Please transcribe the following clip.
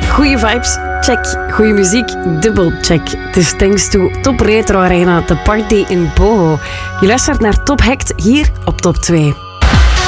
Goeie vibes, check. Goeie muziek, dubbel check. Het is thanks to Top Retro Arena, de party in Boho. Je luistert naar Top Hacked hier op Top 2.